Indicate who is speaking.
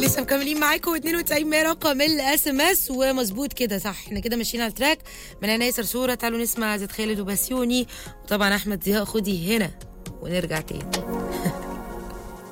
Speaker 1: لسه مكملين معاكم 92 رقم الاس ام اس ومظبوط كده صح. احنا كده ماشيين على التراك من انا ياسر صوره. تعالوا نسمع زيد خالد وبسيوني وطبعا احمد ضياء خدي هنا ونرجع تاني.